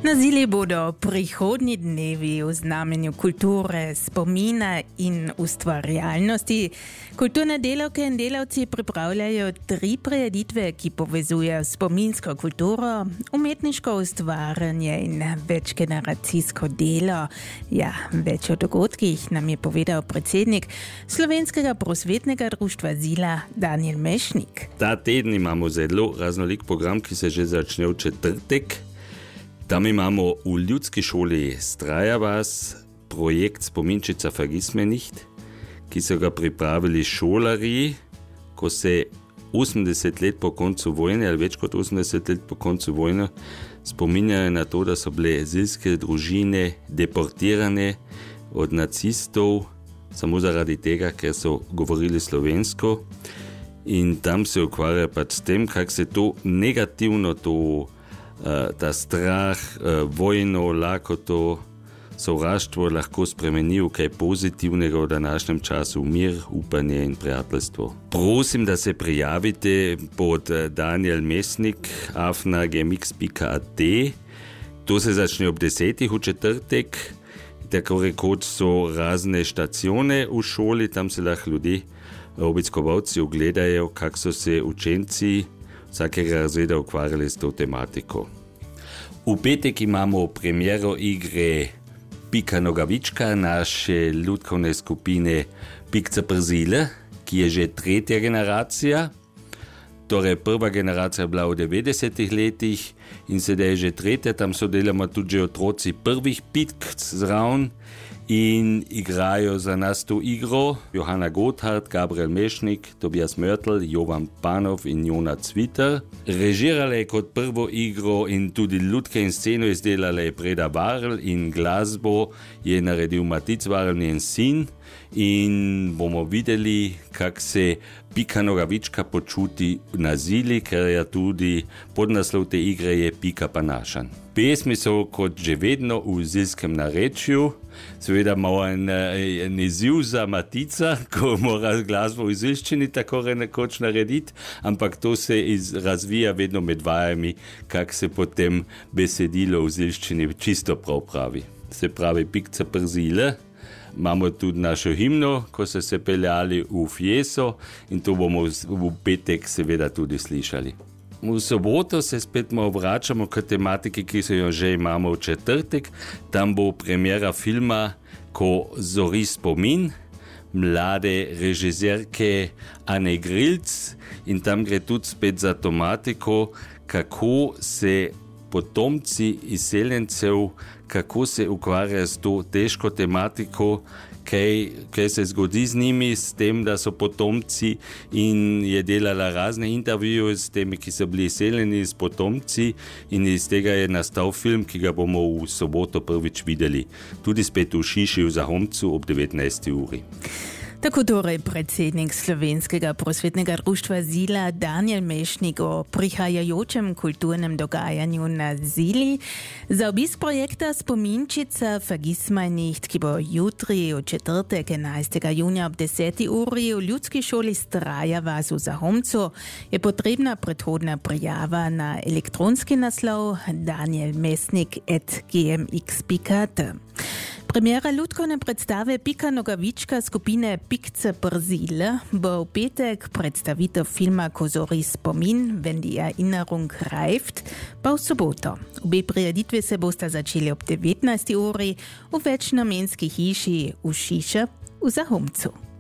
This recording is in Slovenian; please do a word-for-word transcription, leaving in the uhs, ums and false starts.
Na zili bodo prihodnji dnevi v znamenju kulture, spomina in ustvarjalnosti. Kulturne delavke in delavci pripravljajo tri prireditve, ki povezujejo spominsko kulturo, umetniško ustvarjanje in večgeneracijsko delo. Ja, več o dogodkih nam je povedal predsednik Slovenskega prosvetnega društva Zila Daniel Mešnik. Ta teden imamo zelo raznolik program, ki se že začne v četrtek. Tam imamo v ljudski šoli Straja vas projekt Spominčica Vergiss me nicht, ki so ga pripravili šolarji, ko se osemdeset let po koncu vojne, ali več kot osemdeset let po koncu vojne, spominjajo na to, da so bile zilske družine deportirane od nacistov samo zaradi tega, ker so govorili slovensko. In tam se ukvarja pač s tem, kako se to negativno, to ta strah, vojno, lakoto, sovraštvo lahko spremeni v kaj pozitivnega v današnjem času, mir, upanje in prijateljstvo. Prosim, da se prijavite pod Daniel Mešnik afna gmx pika at. To se začne ob desetih v četrtek. Tako rekoč so razne štacione v šoli, tam se lahko ljudi, obiskovalci ogledajo, kako so se učenci vsakega razreda ukvarjali s to tematiko. V petek imamo premiero igre Pika Nogavička, naše ljudkovne skupine Pikca Brzile, ki je že tretja generacija. Torej prva generacija je bila v devetdesetih letih in sedaj je že tretja, tam so delamo tudi otroci prvih Pikc zraven in igrajo za nas to igro Johanna Gotthard, Gabriel Mešnik, Tobias Mörtl, Jovan Panov in Jona Cviter. Režirala je kot prvo igro in tudi ljudke in sceno izdelala je Preda Varl in glasbo je naredil Matic Varl, njen sin, in bomo videli, kako se Pika Nogavička počuti na Zili, ker je tudi podnaslov te igre je Pika Panašan. Pesmi so kot že vedno v zilskem narečju, seveda malo en, en izziv za Matica, ko mora glasbo v zilščini tako nekoč narediti, ampak to se iz, razvija vedno med vajami, kako se potem besedilo v zilščini čisto prav pravi. Se pravi Pikca Brzile. Imamo tudi našo himno, ko so se peljali v Fieso, in to bomo v petek seveda tudi slišali. V soboto se spet malo vračamo k tematiki, ki so jo že imamo v četrtek. Tam bo premiera filma Ko zori spomin, mlade režiserke Ane Grilc, in tam gre tudi spet za tematiko, kako se potomci izseljencev, kako se ukvarjajo s to težko tematiko, kaj, kaj se zgodi z njimi, s tem, da so potomci, in je delala razne intervjuje s temi, ki so bili izseljeni s potomci, in iz tega je nastal film, ki ga bomo v soboto prvič videli. Tudi spet v Šiši v Zahomcu ob devetnajsti uri. Tako torej predsednik Slovenskega prosvetnega društva Zila Daniel Mešnik o prihajajočem kulturnem dogajanju na Zili. Za obisk projekta Spominčica Vergiss me nicht, ki bo jutri v četrtek enajstega junija ob deseti uri v ljudski šoli Straja vas v Zahomcu, je potrebna predhodna prijava na elektronski naslov daniel mešnik at gmx pika at. Premiera ljudkovne predstave Pika Nogavička skupine Pikca Brzile bo v petek, predstavitev filma Ko zori spomin, wenn die Erinnerung reift, pa v soboto. Obe prireditve se bosta začeli ob devetnajsti uri v večnamenski hiši v Šiši v Zahomcu.